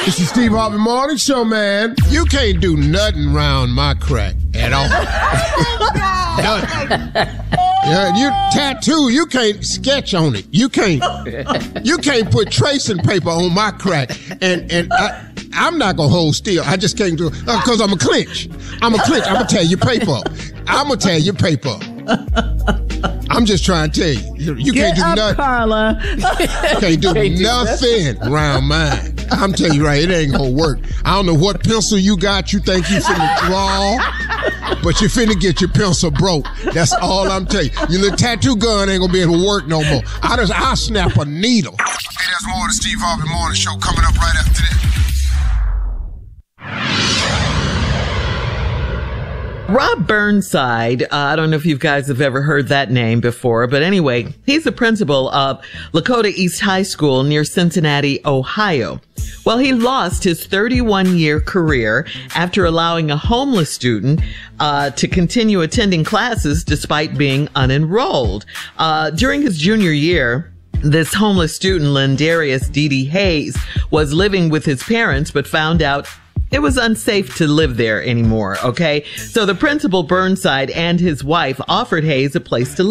It's the Steve Harvey Morning Show, man. You can't do nothing round my crack at all. Nothing. Yeah, you tattoo, you can't sketch on it. You can't put tracing paper on my crack. And I'm not gonna hold still. I just can't do it because I'm a clinch. I'm gonna tear your paper up. I'm just trying to tell you. You can't do nothing. Carla. You can't do nothing around mine. I'm telling you right, it ain't gonna work. I don't know what pencil you got. You think you finna draw, but you finna get your pencil broke. That's all I'm telling you. Your little tattoo gun ain't gonna be able to work no more. I'll snap a needle. Hey, there's more of the Steve Harvey Morning Show coming up right after this. Rob Burnside, I don't know if you guys have ever heard that name before, but anyway, he's the principal of Lakota East High School near Cincinnati, Ohio. Well, he lost his 31-year career after allowing a homeless student to continue attending classes despite being unenrolled. During his junior year, this homeless student, Lindarius Dede Hayes, was living with his parents, but found out it was unsafe to live there anymore, okay? So the principal, Burnside, and his wife offered Hayes a place to live.